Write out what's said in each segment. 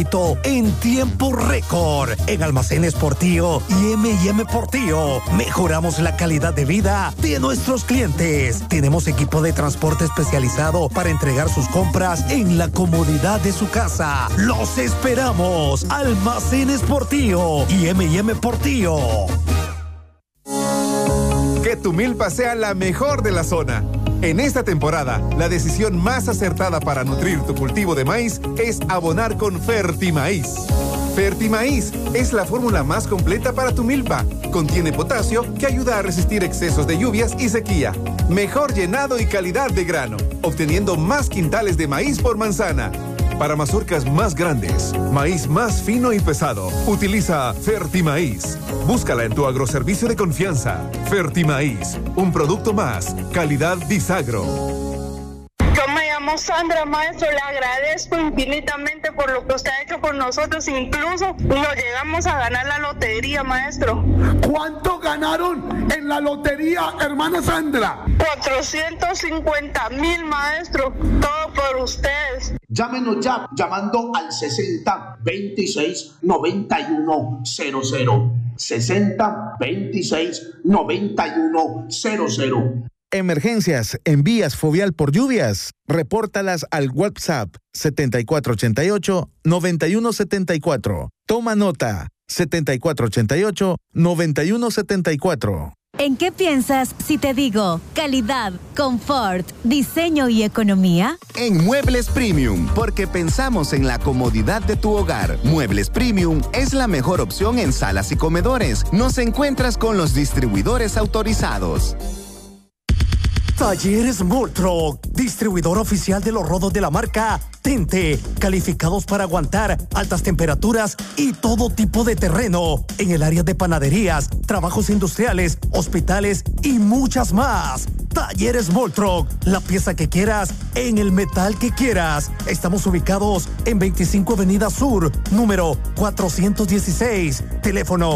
rapidito, en tiempo récord. En Almacenes Portillo y M&M Portillo, mejoramos la calidad de vida de nuestros clientes. Tenemos equipo de transporte especializado para entregar sus compras en la comodidad de su casa. ¡Los esperamos! Almacenes Portillo y M&M Portillo. Que tu milpa sea la mejor de la zona. En esta temporada, la decisión más acertada para nutrir tu cultivo de maíz es abonar con Fertimaíz. Fertimaíz es la fórmula más completa para tu milpa. Contiene potasio que ayuda a resistir excesos de lluvias y sequía. Mejor llenado y calidad de grano, obteniendo más quintales de maíz por manzana. Para mazorcas más grandes, maíz más fino y pesado, utiliza Fertimaíz. Búscala en tu agroservicio de confianza. Fertimaíz, un producto más. Calidad Disagro. Yo me llamo Sandra, maestro, le agradezco infinitamente por lo que usted ha hecho por nosotros, incluso nos llegamos a ganar la lotería, maestro. ¿Cuánto ganaron en la lotería, hermana Sandra? 450,000, maestro, todo por ustedes. Llámenos ya, llamando al 60 26 91 00. 60 26 91 00. Emergencias en vías Fovial por lluvias. Repórtalas al WhatsApp 7488-9174. Toma nota 7488-9174. ¿En qué piensas si te digo calidad, confort, diseño y economía? En Muebles Premium, porque pensamos en la comodidad de tu hogar. Muebles Premium es la mejor opción en salas y comedores. Nos encuentras con los distribuidores autorizados. Talleres Moltro, distribuidor oficial de los rodos de la marca Tente, calificados para aguantar altas temperaturas y todo tipo de terreno, en el área de panaderías, trabajos industriales, hospitales y muchas más. Talleres Moltro, la pieza que quieras, en el metal que quieras. Estamos ubicados en 25 Avenida Sur, número 416, teléfono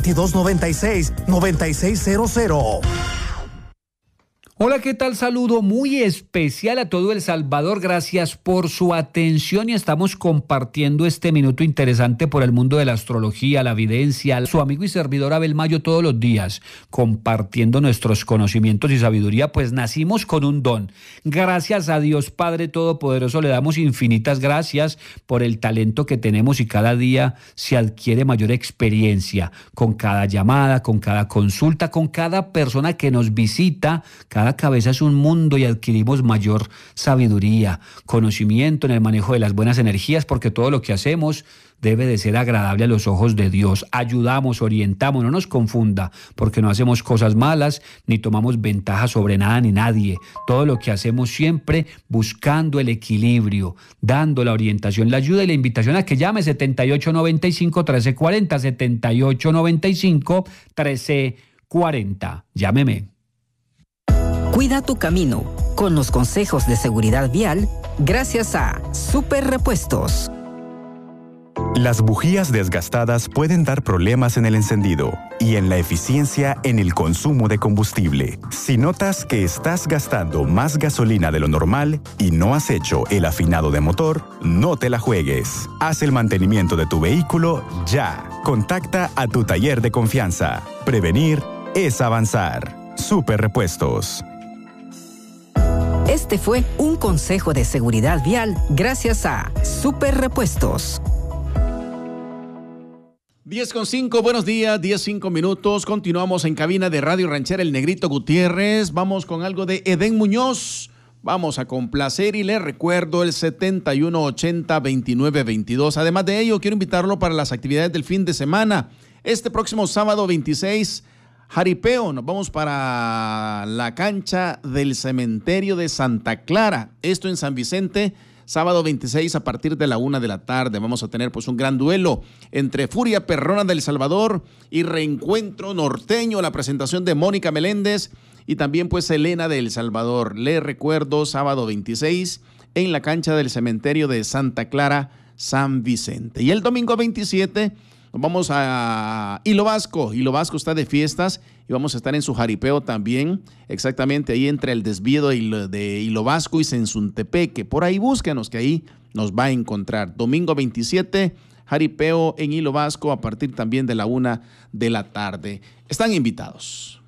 2296-9600. Hola, ¿qué tal? Saludo muy especial a todo El Salvador. Gracias por su atención y estamos compartiendo este minuto interesante por el mundo de la astrología, la evidencia. Su amigo y servidor Abel Mayo todos los días compartiendo nuestros conocimientos y sabiduría, pues nacimos con un don. Gracias a Dios Padre Todopoderoso le damos infinitas gracias por el talento que tenemos y cada día se adquiere mayor experiencia con cada llamada, con cada consulta, con cada persona que nos visita. Cada cabeza es un mundo y adquirimos mayor sabiduría, conocimiento en el manejo de las buenas energías, porque todo lo que hacemos debe de ser agradable a los ojos de Dios. Ayudamos, orientamos, no nos confunda, porque no hacemos cosas malas ni tomamos ventaja sobre nada ni nadie. Todo lo que hacemos siempre buscando el equilibrio, dando la orientación, la ayuda y la invitación a que llame 7895-1340, 7895-1340. Llámeme. Cuida tu camino con los consejos de seguridad vial gracias a Super Repuestos. Las bujías desgastadas pueden dar problemas en el encendido y en la eficiencia en el consumo de combustible. Si notas que estás gastando más gasolina de lo normal y no has hecho el afinado de motor, no te la juegues. Haz el mantenimiento de tu vehículo ya. Contacta a tu taller de confianza. Prevenir es avanzar. Super Repuestos. Este fue un consejo de seguridad vial gracias a Super Repuestos. 10:05, buenos días, 10:05 minutos. Continuamos en cabina de Radio Ranchera El Negrito Gutiérrez. Vamos con algo de Edén Muñoz. Vamos a complacer y le recuerdo el 7180-2922. Además de ello, quiero invitarlo para las actividades del fin de semana. Este próximo sábado 26, jaripeo. Nos vamos para la cancha del cementerio de Santa Clara. Esto en San Vicente. Sábado 26 a partir de la 1 de la tarde vamos a tener pues un gran duelo entre Furia Perrona del Salvador y Reencuentro Norteño, la presentación de Mónica Meléndez y también pues Elena del Salvador. Le recuerdo, sábado 26 en la cancha del cementerio de Santa Clara, San Vicente. Y el domingo 27 nos vamos a Hilo Vasco. Hilo Vasco está de fiestas y vamos a estar en su jaripeo también, exactamente ahí entre el desvío de Hilo Vasco y Sensuntepeque. Por ahí búsquenos, que ahí nos va a encontrar. Domingo 27, jaripeo en Hilo Vasco a partir también de la 1 de la tarde. Están invitados.